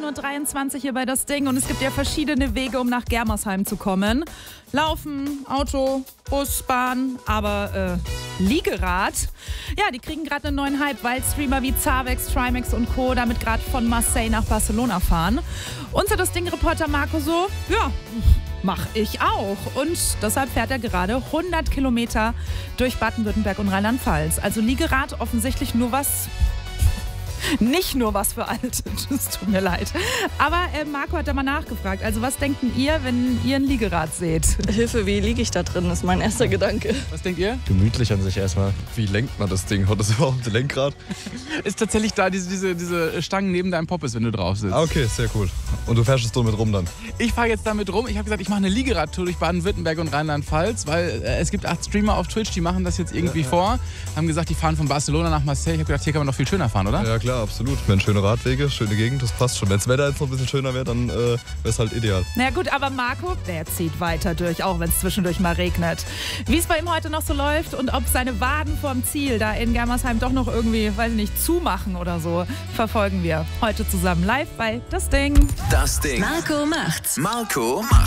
18:23 Uhr hier bei Das Ding und es gibt ja verschiedene Wege, um nach Germersheim zu kommen. Laufen, Auto, Bus, Bahn, aber Liegerad. Ja, die kriegen gerade einen neuen Hype, weil Streamer wie Zavex, Trimax und Co. damit gerade von Marseille nach Barcelona fahren. Unser Das Ding-Reporter Marco so, ja, mach ich auch. Und deshalb fährt er gerade 100 Kilometer durch Baden-Württemberg und Rheinland-Pfalz. Also Liegerad offensichtlich nicht nur was für Alte, es tut mir leid. Aber Marco hat da mal nachgefragt. Also was denkt denn ihr, wenn ihr ein Liegerad seht? Hilfe, wie liege ich da drin, ist mein erster Gedanke. Was denkt ihr? Gemütlich an sich erstmal. Wie lenkt man das Ding? Hat das überhaupt ein Lenkrad? Ist tatsächlich da diese Stangen neben deinem Poppes, wenn du drauf sitzt. Ah, okay, sehr cool. Und du fährst es damit rum dann? Ich fahre jetzt damit rum. Ich habe gesagt, ich mache eine Liegeradtour durch Baden-Württemberg und Rheinland-Pfalz, weil es gibt 8 Streamer auf Twitch, die machen das jetzt irgendwie vor. Haben gesagt, die fahren von Barcelona nach Marseille. Ich habe gedacht, hier kann man noch viel schöner fahren, oder? Ja klar, absolut. Wenn schöne Radwege, schöne Gegend, das passt schon. Wenn das Wetter jetzt noch ein bisschen schöner wäre, dann wäre es halt ideal. Na gut, aber Marco, der zieht weiter durch, auch wenn es zwischendurch mal regnet. Wie es bei ihm heute noch so läuft und ob seine Waden vorm Ziel da in Germersheim doch noch irgendwie, weiß ich nicht, zumachen oder so, verfolgen wir heute zusammen live bei Das Ding. Das Ding. Marco macht's. Marco macht's.